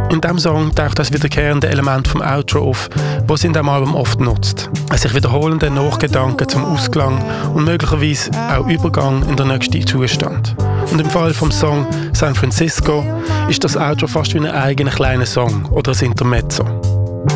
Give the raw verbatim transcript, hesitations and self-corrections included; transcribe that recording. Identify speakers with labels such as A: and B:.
A: In diesem Song taucht das wiederkehrende Element vom Outro auf, das es in diesem Album oft nutzt. Ein sich wiederholender Nachgedanke zum Ausklang und möglicherweise auch Übergang in den nächsten Zustand. Und im Fall vom Song San Francisco ist das Outro fast wie ein eigener kleiner Song oder ein Intermezzo.